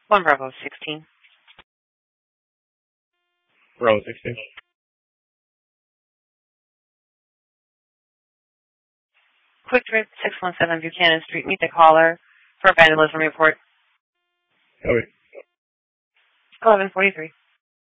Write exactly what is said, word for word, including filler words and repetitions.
One Bravo sixteen. Bravo sixteen. Quick Trip six one seven Buchanan Street. Meet the caller for a vandalism report. Copy. eleven forty-three.